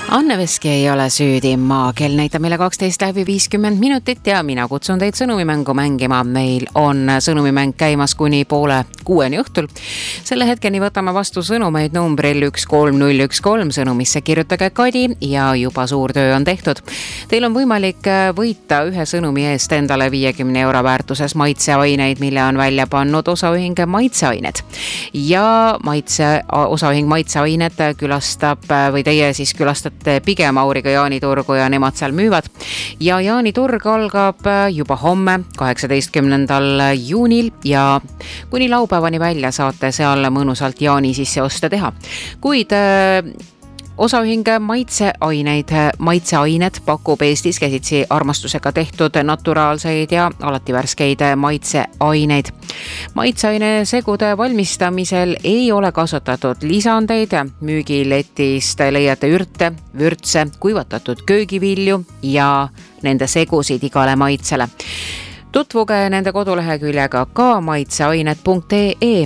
Anne Veski ei ole süüdi, kell näitab meile 12:50 ja mina kutsun teid sõnumimängu mängima. Meil on sõnumimäng käimas kuni 5:30 õhtul. Selle hetkeni võtame vastu sõnumeid numbril 13013, sõnumisse kirjutage Kadi ja juba suur töö on tehtud. Teil on võimalik võita ühe sõnumi eest endale 50 euro väärtuses maitseaineid, mille on välja pannud osaühing Maitseained. Ja osaühing Maitseained külastab või teie siis külastate pigem Auriga jaaniturgu ja nemad seal müüvad. Ja jaaniturg algab juba homme, 18. juunil ja kuni laupäevani välja saate seal mõnusalt jaani sisse osta teha. Kuid osaühing Maitseained pakub Eestis käsitsi armastusega tehtud naturaalseid ja alati värskeid maitseaineid. Maitseaine segude valmistamisel ei ole kasutatud lisandeid. Müügiletist leiate ürte, vürtse, kuivatatud köögivilju ja nende segusid igale maitsele. Tutvuge nende koduleheküljega ka maitseained.ee.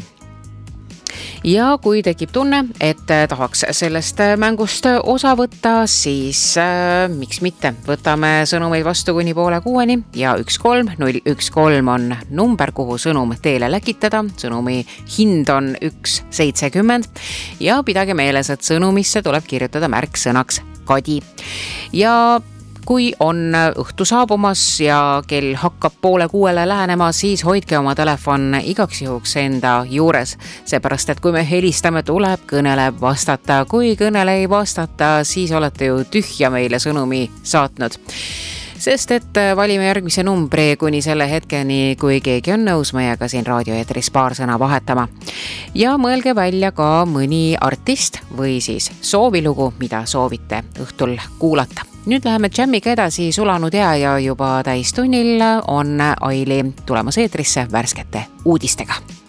Ja kui tekib tunne, et tahaks sellest mängust osa võtta, siis miks mitte? Võtame sõnumeid vastu kuni 5:30 ja 13013 on number, kuhu sõnum teele läkitada. Sõnumi hind on 1,70 ja pidage meeles, et sõnumisse tuleb kirjutada märksõnaks Kadi. Ja kui on õhtu saabumas ja kell hakkab 5:30 lähenema, siis hoidke oma telefon igaks juhuks enda juures. Seepärast, et kui me helistame, tuleb kõnele vastata. Kui kõnele ei vastata, siis olete ju tühja meile sõnumi saatnud. Sest et valime järgmise numbri kuni selle hetkeni, kui keegi on nõus meiega siin raadioeetris paar sõna vahetama. Ja mõelge välja ka mõni artist või siis soovilugu, mida soovite õhtul kuulata. Nüüd läheme džämmiga edasi, sulanud jää ja juba täistunnil on Aili tulemas eetrisse värskete uudistega.